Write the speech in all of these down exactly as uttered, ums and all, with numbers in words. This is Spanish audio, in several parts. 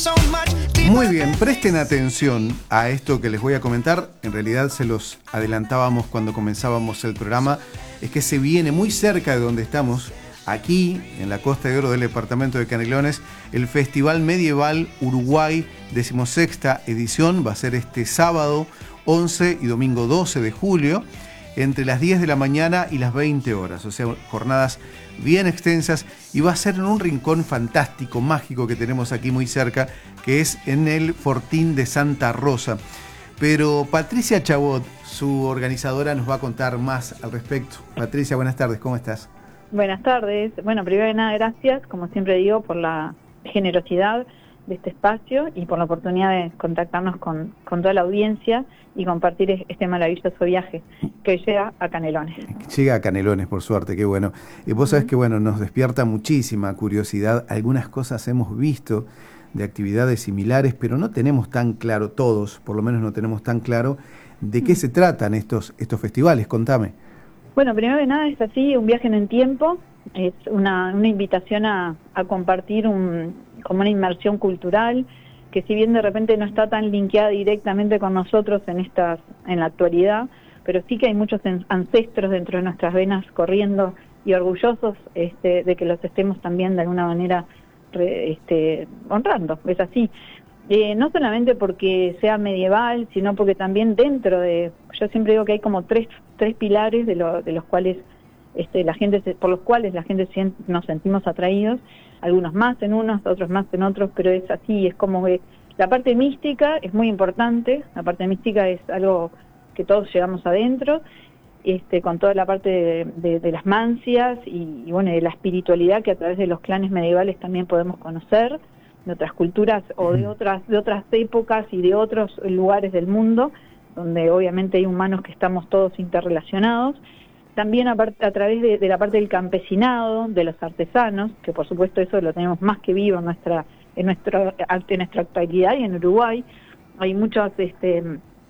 Muy bien, presten atención a esto que les voy a comentar. En realidad se los adelantábamos cuando comenzábamos el programa. Es que se viene muy cerca de donde estamos, aquí en la Costa de Oro del departamento de Canelones, el Festival Medieval Uruguay, decimosexta edición. Va a ser este sábado once y domingo doce de julio, entre las diez de la mañana y las veinte horas, o sea, jornadas bien extensas, y va a ser en un rincón fantástico, mágico que tenemos aquí muy cerca, que es en el Fortín de Santa Rosa. Pero Patricia Chabot, su organizadora, nos va a contar más al respecto. Patricia, buenas tardes, ¿cómo estás? Buenas tardes. Bueno, primero de nada, gracias, como siempre digo, por la generosidad de este espacio y por la oportunidad de contactarnos con, con toda la audiencia y compartir este maravilloso viaje que llega a Canelones. Llega a Canelones, por suerte, qué bueno. Y vos sabés que bueno, nos despierta muchísima curiosidad. Algunas cosas hemos visto de actividades similares, pero no tenemos tan claro todos, por lo menos no tenemos tan claro de qué se tratan estos, estos festivales. Contame. Bueno, primero de nada es así, un viaje en el tiempo, es una, una invitación a, a compartir un, como una inmersión cultural, que si bien de repente no está tan linkeada directamente con nosotros en estas, en la actualidad, pero sí que hay muchos ancestros dentro de nuestras venas corriendo y orgullosos este, de que los estemos también de alguna manera re, este, honrando, es así. Eh, no solamente porque sea medieval, sino porque también dentro de, yo siempre digo que hay como tres, tres pilares de, lo, de los cuales este, la gente, se, por los cuales la gente sient, nos sentimos atraídos, algunos más en unos, otros más en otros, pero es así, es como que la parte mística es muy importante, la parte mística es algo que todos llevamos adentro, este, con toda la parte de, de, de las mancias y, y bueno, de la espiritualidad que a través de los clanes medievales también podemos conocer, de otras culturas o de otras, de otras épocas y de otros lugares del mundo, donde obviamente hay humanos que estamos todos interrelacionados. También a, a través de, de la parte del campesinado, de los artesanos, que por supuesto eso lo tenemos más que vivo en nuestra, en nuestra, en nuestra actualidad, y en Uruguay hay muchos este,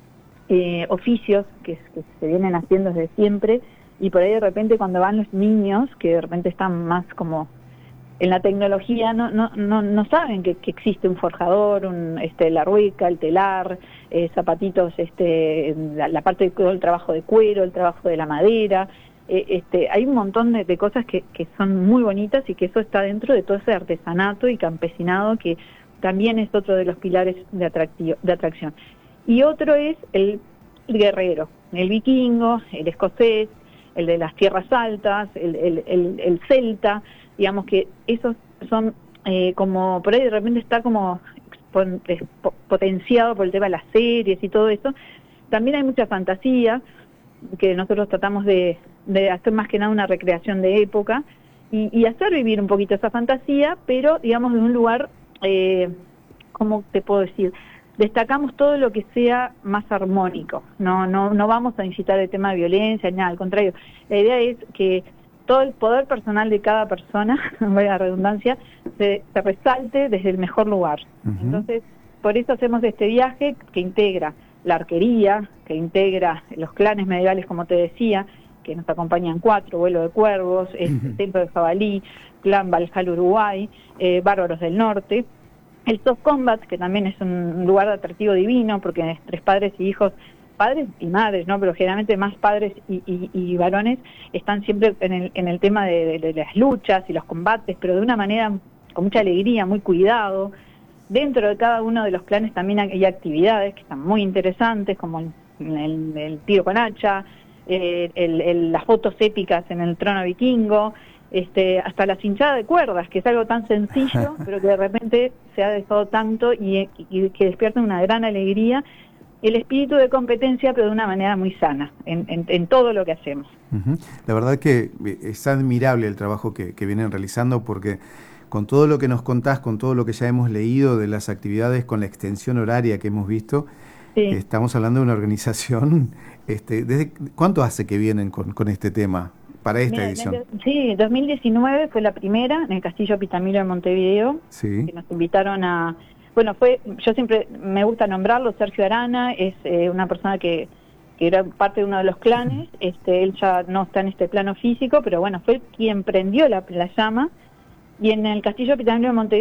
eh, oficios que, que se vienen haciendo desde siempre, y por ahí de repente cuando van los niños, que de repente están más como en la tecnología, no no no, no saben que, que existe un forjador, un, este, la rueca, el telar, eh, zapatitos, este, la, la parte de todo el trabajo de cuero, el trabajo de la madera, eh, este, hay un montón de, de cosas que, que son muy bonitas y que eso está dentro de todo ese artesanato y campesinado que también es otro de los pilares de, atractivo, de atracción. Y otro es el guerrero, el vikingo, el escocés, el de las tierras altas, el, el, el, el celta. Digamos que esos son eh, como, por ahí de repente está como potenciado por el tema de las series y todo eso. También hay mucha fantasía, que nosotros tratamos de, de hacer más que nada una recreación de época y, y hacer vivir un poquito esa fantasía, pero digamos de un lugar, eh, ¿cómo te puedo decir? Destacamos todo lo que sea más armónico, no, no, no vamos a incitar el tema de violencia, nada, al contrario. La idea es que todo el poder personal de cada persona, vaya la redundancia, se, se resalte desde el mejor lugar. Uh-huh. Entonces, por eso hacemos este viaje que integra la arquería, que integra los clanes medievales, como te decía, que nos acompañan cuatro, vuelo de cuervos, uh-huh. templo de jabalí, clan Valhalla Uruguay, eh, bárbaros del norte, el soft combat, que también es un lugar de atractivo divino, porque tres padres y hijos, padres y madres, ¿no? Pero generalmente más padres y, y, y varones están siempre en el, en el tema de, de, de las luchas y los combates, pero de una manera con mucha alegría, muy cuidado. Dentro de cada uno de los clanes también hay actividades que están muy interesantes, como el, el, el tiro con hacha, eh, el, el, las fotos épicas en el trono vikingo, este, hasta la cinchada de cuerdas, que es algo tan sencillo, pero que de repente se ha dejado tanto y, y, y que despierta una gran alegría. El espíritu de competencia, pero de una manera muy sana, en, en, en todo lo que hacemos. Uh-huh. La verdad que es admirable el trabajo que, que vienen realizando, porque con todo lo que nos contás, con todo lo que ya hemos leído de las actividades, con la extensión horaria que hemos visto, sí. Estamos hablando de una organización. Este, ¿desde cuánto hace que vienen con, con este tema para esta Mira, edición? Sí, dos mil diecinueve fue la primera, en el Castillo Pitamilo de Montevideo, sí. Que nos invitaron a... Bueno, fue, yo siempre me gusta nombrarlo, Sergio Arana, es eh, una persona que, que era parte de uno de los clanes, este, él ya no está en este plano físico, pero bueno, fue quien prendió la, la llama, y en el Castillo Pitamilo de Montevideo